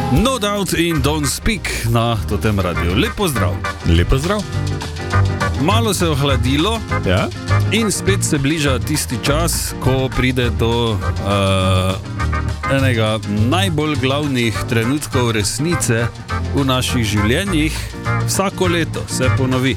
No Doubt in Don't Speak na tem radiju. Lep pozdrav. Lep pozdrav. Malo se je ohladilo, Ja? in spet se bliža tisti čas, ko pride do enega najbolj glavnih trenutkov resnice v naših življenjih. Vsako leto se ponovi.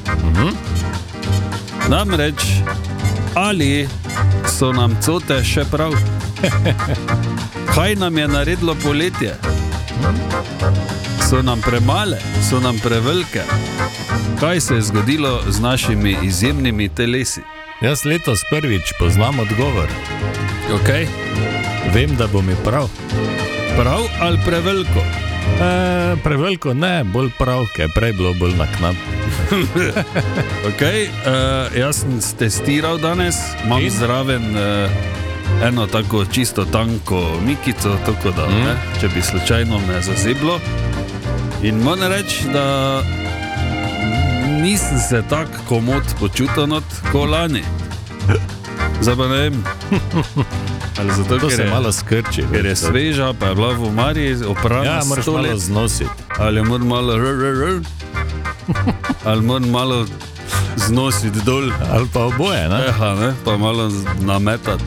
Namreč, ali so nam cote še prav? Kaj nam je naredilo poletje? So nam premale, so nam prevelike? Kaj se je zgodilo z našimi izjemnimi telesi? Jaz letos prvič poznam odgovor. Okay. Vem, da bo mi prav. Prav ali preveliko? Preveliko ne, bolj prav, ker je prej bilo bolj naknadno. Okay. Jaz sem testiral danes, imam zraven eno tako čisto tanko mikico, tako da, če bi slučajno me zazeblo. In moram reči, da nisem se tako komod počutil kot lani. Zdaj pa ne vem, ali zato, To se malo skrči. ker je sveža, pa je bila v omari oprana Ja, moraš 100 malo let. znositi. Ali moram malo ali moram malo znositi dol. Ali pa oboje, ne? Eha, ne? Pa malo nametati.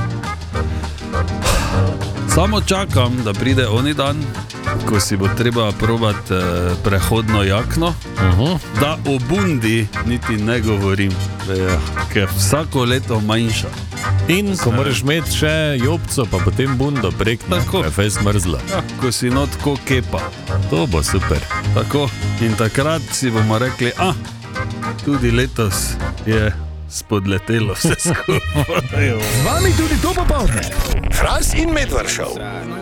Samo čakam, da pride oni dan, ko si bo treba probati prehodno jakno, da o bundi niti ne govorim, ker vsako leto manjša. In ko moraš imeti še jopco, pa potem bundo prek, ne? Tako. Je fejs mrzla. Ja, ko si not ko kepa. To bo super. Tako. In takrat si bomo rekli, tudi letos je spodletelo vse skupaj. Z vami tudi to popoldne. Franc in Medvard Show.